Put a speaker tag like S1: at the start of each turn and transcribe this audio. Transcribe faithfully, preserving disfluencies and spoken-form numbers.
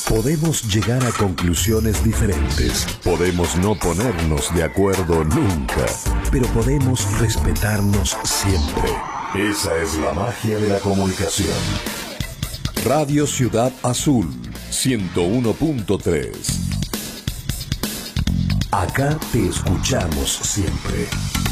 S1: Podemos llegar a conclusiones diferentes, podemos no ponernos de acuerdo nunca, pero podemos respetarnos siempre. Esa es la magia de la comunicación. Radio Ciudad Azul, ciento uno punto tres. Acá te escuchamos siempre.